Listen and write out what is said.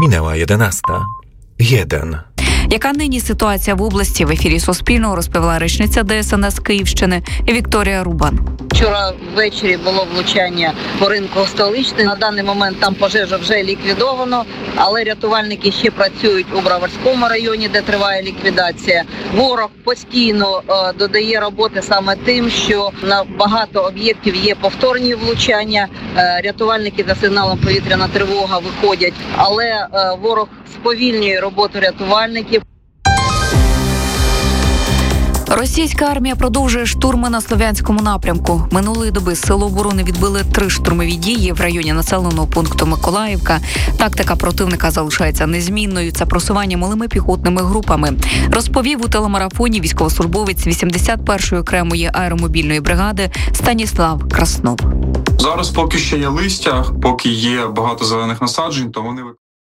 Minęła 11:01. Яка нині ситуація в області? В ефірі Суспільного розповіла речниця ДСНС Київщини Вікторія Рубан. Вчора ввечері було влучання по ринку Столичний. На даний момент там пожежа вже ліквідовано, але рятувальники ще працюють у Броварському районі, де триває ліквідація. Ворог постійно додає роботи саме тим, що на багато об'єктів є повторні влучання. Рятувальники за сигналом повітряна тривога виходять, але ворог сповільнює роботу рятувальників. Російська армія продовжує штурми на Слов'янському напрямку. Минулої доби Сили оборони відбили 3 штурмові дії в районі населеного пункту Миколаївка. Тактика противника залишається незмінною. Це просування малими піхотними групами. Розповів у телемарафоні військовослужбовець 81-ї окремої аеромобільної бригади Станіслав Краснов. Зараз поки ще є листя, поки є багато зелених насаджень, то вони